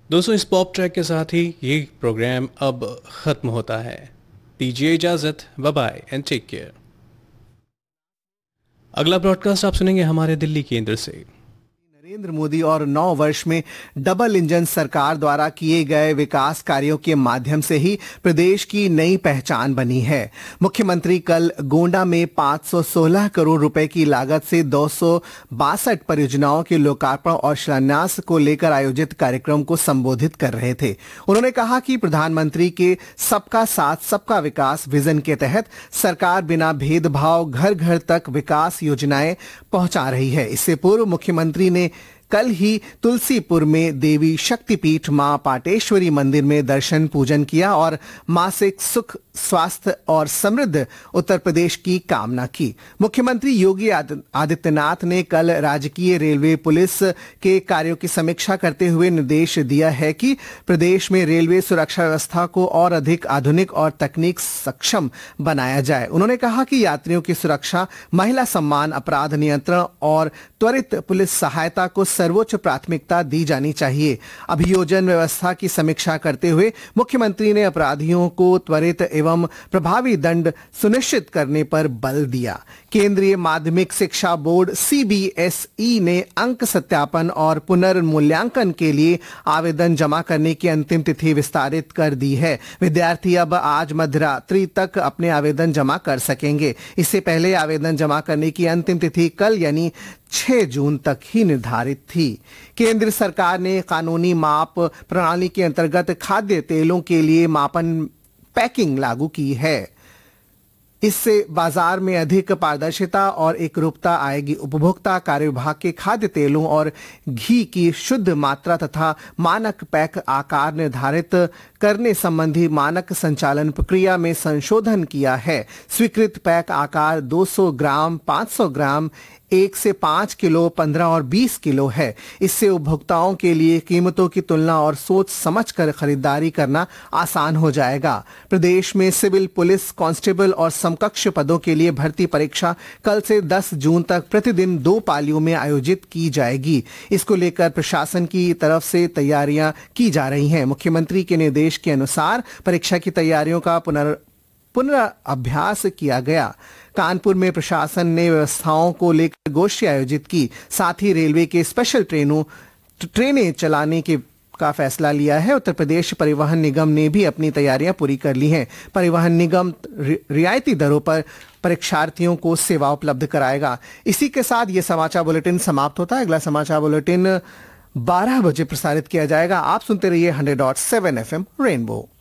दोस्तों, इस pop track के साथ ही ये प्रोग्राम अब ख़त्म होता है। दीजिए इजाज़त, bye bye and take care. अगला ब्रॉडकास्ट आप सुनेंगे हमारे दिल्ली केंद्र से। नरेंद्र मोदी और 9 वर्ष में डबल इंजन सरकार द्वारा किए गए विकास कार्यों के माध्यम से ही प्रदेश की नई पहचान बनी है। मुख्यमंत्री कल गोंडा में 516 करोड़ रुपए की लागत से 262 परियोजनाओं के लोकार्पण और शिलान्यास को लेकर आयोजित कार्यक्रम को संबोधित कर रहे थे। उन्होंने कहा कि प्रधानमंत्री के सबका साथ सबका विकास विजन के तहत सरकार बिना भेदभाव घर घर तक विकास योजनाएं पहुंचा रही है। इससे पूर्व मुख्यमंत्री ने कल ही तुलसीपुर में देवी शक्तिपीठ मां पाटेश्वरी मंदिर में दर्शन पूजन किया और मासिक सुख स्वास्थ्य और समृद्ध उत्तर प्रदेश की कामना की। मुख्यमंत्री योगी आदित्यनाथ ने कल राजकीय रेलवे पुलिस के कार्यों की समीक्षा करते हुए निर्देश दिया है कि प्रदेश में रेलवे सुरक्षा व्यवस्था को और अधिक आधुनिक और तकनीक सक्षम बनाया जाए। उन्होंने कहा कि यात्रियों की सुरक्षा, महिला सम्मान, अपराध नियंत्रण और त्वरित पुलिस सहायता को सर्वोच्च प्राथमिकता दी जानी चाहिए। अभियोजन व्यवस्था की समीक्षा करते हुए मुख्यमंत्री ने अपराधियों को त्वरित एवं प्रभावी दंड सुनिश्चित करने पर बल दिया। केंद्रीय माध्यमिक शिक्षा बोर्ड सीबीएसई ने अंक सत्यापन और पुनर्मूल्यांकन के लिए आवेदन जमा करने की अंतिम तिथि विस्तारित कर दी है। विद्यार्थी अब आज मध्यरात्रि तक अपने आवेदन जमा कर सकेंगे। इससे पहले आवेदन जमा करने की अंतिम तिथि कल यानी 6 जून तक ही निर्धारित थी। केंद्र सरकार ने कानूनी माप प्रणाली के अंतर्गत खाद्य तेलों के लिए मापन पैकिंग लागू की है। इससे बाजार में अधिक पारदर्शिता और एकरूपता आएगी। उपभोक्ता कार्य विभाग के खाद्य तेलों और घी की शुद्ध मात्रा तथा मानक पैक आकार निर्धारित करने संबंधी मानक संचालन प्रक्रिया में संशोधन किया है। स्वीकृत पैक आकार 200 ग्राम, 500 ग्राम, 1 से 5 किलो, 15 और 20 किलो है। इससे उपभोक्ताओं के लिए कीमतों की तुलना और सोच समझकर खरीदारी करना आसान हो जाएगा। प्रदेश में सिविल पुलिस कांस्टेबल और समकक्ष पदों के लिए भर्ती परीक्षा कल से 10 जून तक प्रतिदिन 2 पालियों में आयोजित की जाएगी। इसको लेकर प्रशासन की तरफ से तैयारियां की जा रही हैं। मुख्यमंत्री के निर्देश के अनुसार परीक्षा की तैयारियों का पुनर्अभ्यास किया गया। कानपुर में प्रशासन ने व्यवस्थाओं को लेकर गोष्ठी आयोजित की। साथ ही रेलवे के स्पेशल ट्रेनें चलाने का फैसला लिया है। उत्तर प्रदेश परिवहन निगम ने भी अपनी तैयारियां पूरी कर ली हैं। परिवहन निगम रियायती दरों पर परीक्षार्थियों को सेवा उपलब्ध कराएगा। इसी के साथ ये समाचार बुलेटिन समाप्त होता है। अगला समाचार बुलेटिन 12 बजे प्रसारित किया जाएगा। आप सुनते रहिए 100.7 FM रेनबो।